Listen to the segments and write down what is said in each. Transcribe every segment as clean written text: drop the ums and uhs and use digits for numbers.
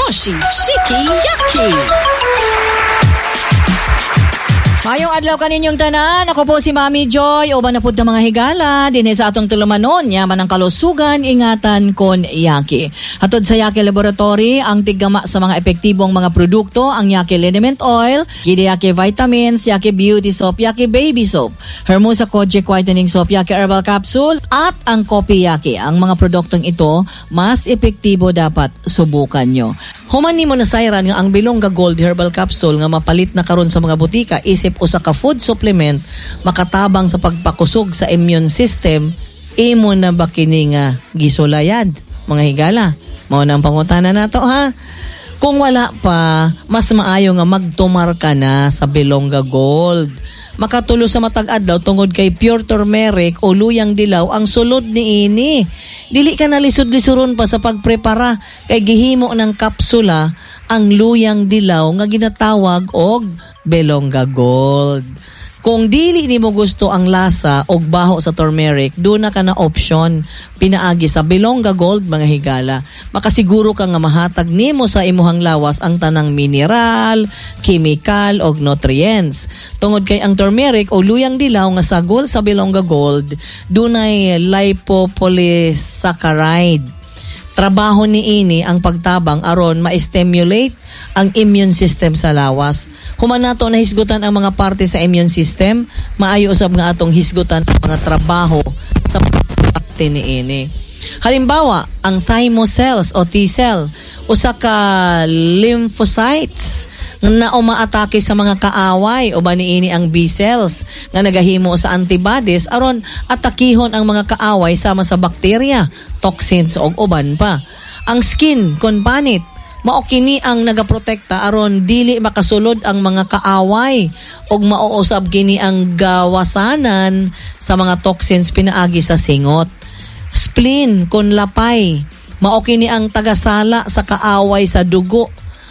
Yoshi Shiki Yaki. Mayong adlaw kaninyong tanan, ako po si Mami Joy, uban na pud ng mga higala, dinhi sa atong tulumanon, yaman ang kalusugan, ingatan kon Yaki. Hatod sa Yaki Laboratory, ang tiggama sa mga epektibong mga produkto, ang Yaki Liniment Oil, Yaki Vitamins, Yaki Beauty Soap, Yaki Baby Soap, Hermosa Kojic Whitening Soap, Yaki Herbal Capsule, at ang Kopi Yaki. Ang mga produktong ito, mas epektibo dapat subukan nyo. Human ni mo nasayran nga ang Bilongga Gold Herbal Capsule nga mapalit na karon sa mga butika, isip usa ka food supplement makatabang sa pagpakusog sa immune system, imo na ba kini nga gisulayad mga higala? Mao nang pangutana nato ha. Kung wala pa, mas maayo nga magtumar ka na sa Bilongga Gold. Makatulo sa matag adlaw tungod kay pure turmeric o luyang dilaw ang sulod niini. Dili ka na lisod-lisuron pa sa pagprepara kay gihimo ng kapsula ang luyang dilaw nga ginatawag og Bilongga Gold. Kung dili nimo gusto ang lasa og baho sa turmeric, do na ka na option pinaagi sa Bilongga Gold mga higala. Makasiguro ka nga mahatag nimo sa imuhang lawas ang tanang mineral, chemical og nutrients. Tungod kay ang turmeric o luyang dilaw nga sagol sa Bilongga Gold, dunay lipopolysaccharide. Trabaho niini ang pagtabang aron ma-stimulate ang immune system sa lawas. Human nato na hisgutan ang mga parte sa immune system, maayo usab nga atong hisgutan ang mga trabaho sa parte niini. Halimbawa, ang thymus cells o T-cell, usa ka lymphocytes na umaatake sa mga kaaway o ba niini ang B-cells nga nagahimo sa antibodies aron atakihon ang mga kaaway sama sa bakterya, toxins o uban pa. Ang skin kon panit, mao kini ang nagaprotekta aron dili makasulod ang mga kaaway ug mauusab kini ang gawasanan sa mga toxins pinaagi sa singot. Spleen kon lapay, mao kini ang tagasala sa kaaway sa dugo.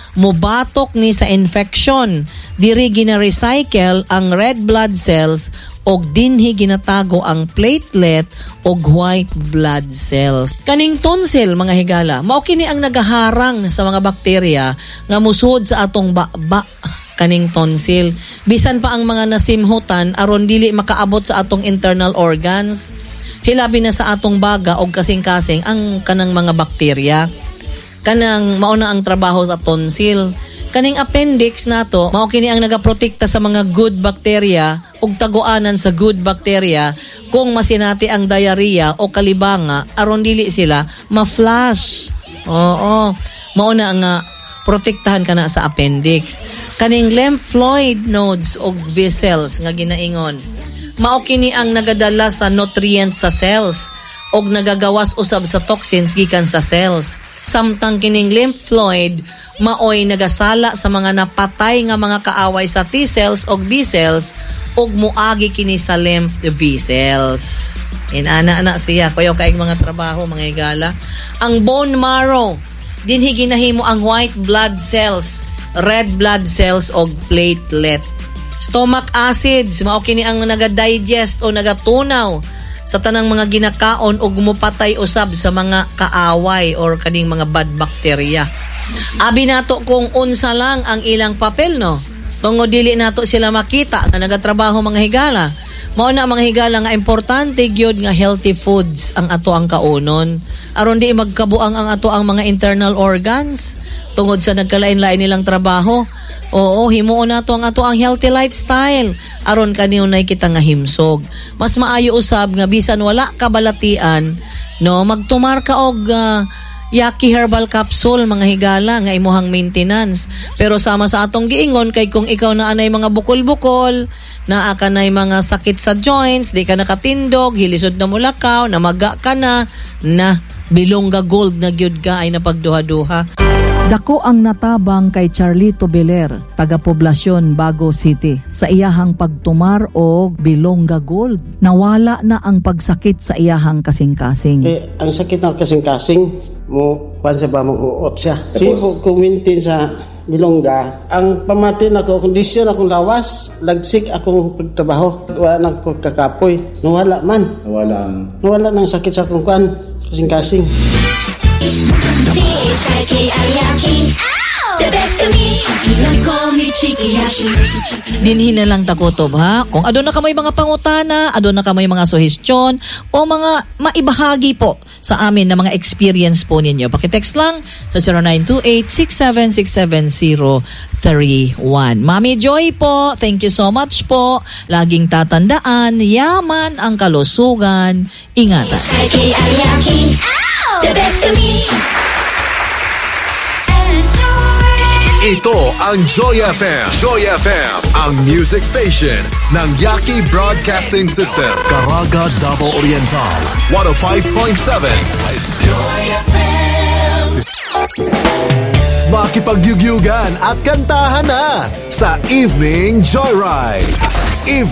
Mubatok ni sa infection, diri gina-recycle ang red blood cells og dinhi ginatago ang platelet og white blood cells. Kaning tonsil mga higala, mao kini ang nagaharang sa mga bakterya nga musud sa atong baba kaning tonsil. Bisan pa ang mga nasimhutan aron dili makaabot sa atong internal organs. Hilabi na sa atong baga og kasing-kasing ang kanang mga bakterya. Kanang mauna ang trabaho sa tonsil. Kaning appendix nato, mao kini ang nagaprotekta sa mga good bacteria ug taguanan sa good bacteria kung masinati ang diarrhea o kalibanga aron dili sila ma-flush. Oo, mauna nga protektahan kana sa appendix. Kaning lymphoid nodes o vessels nga ginaingon, mao kini ang nagadala sa nutrients sa cells og nagagawas usab sa toxins gikan sa cells. Samtang kining lymphoid maoy nagasala sa mga napatay nga mga kaaway sa T-cells o B-cells ug muagi kini sa lymph vessels. Inana siya kuyo kay mga trabaho mga higala. Ang bone marrow dinhi ginahimo ang white blood cells, red blood cells og platelet. Stomach acids mao kini ang naga-digest o nagatunaw sa tanang mga ginakaon o gumupatay usab sa mga kaaway or kaning mga bad bacteria. Abi nato kung unsa lang ang ilang papel no. Tungod dili nato sila makita nga nagatrabaho mga higala. Mao na mga higala nga importante gyud nga healthy foods ang ato ang kaunon aron di magkabuang ang ato ang mga internal organs tungod sa nagkalain-lain nilang trabaho. Oo, himuon nato ang ato ang healthy lifestyle aron kanunay kita nga himsog. Mas maayo usab nga bisan wala ka balatian no, magtumar ka og Yaki Herbal Capsule mga higala nga imuhang maintenance. Pero sama sa atong giingon kay kung ikaw na anay mga bukol-bukol, naa ka nay mga sakit sa joints, di ka nakatindog, hilisod na mulakaw, namaga ka na Bilongga Gold na gyud ka ay napagduha-duha. Dako ang natabang kay Charlito Beler, taga-poblasyon Bago City. Sa iyahang pagtumar og Bilongga Gold, nawala na ang pagsakit sa iyahang kasing-kasing. Ang sakit ng kasing-kasing, mo pansa ba mong uot siya. Sipo kumintin sa Bilongga, ang pamatin ako, kondisyon akong lawas, lagsik akong pagtrabaho, wala na ako kakapoy. Nawala man. Nawala ng sakit sa akong kasing-kasing. kami. They call me cheeky, yeah, she knows she cheeky. Dinhin na lang takutob ha. Kung adon na kamay mga pangutana, adon na kamay mga suhestyon o mga maibahagi po sa amin na mga experience po ninyo. Pakitext lang sa 0928-6767031. Mami Joy po, thank you so much po. Laging tatandaan, yaman ang kalusugan. Ingatan. The best kami. Ito ang Joy FM. Joy FM, ang music station ng Yaki Broadcasting System. Caraga, Davao Oriental, 105.7. Joy FM. Makipagyugyugan at kantahan na sa Evening Joyride.